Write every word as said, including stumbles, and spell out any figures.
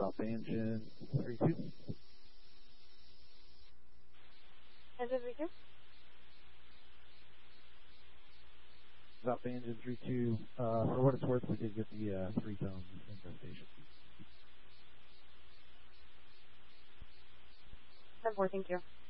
Alpha engine three two. Engine three two. Alpha engine three two. Uh, for what it's worth, we did get the uh, three tones in the station. ten four, thank you.